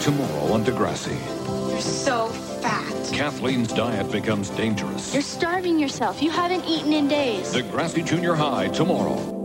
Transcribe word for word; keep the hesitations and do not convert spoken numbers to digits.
Tomorrow on Degrassi. You're so fat. Kathleen's diet becomes dangerous. You're starving yourself. You haven't eaten in days. Degrassi Junior High tomorrow.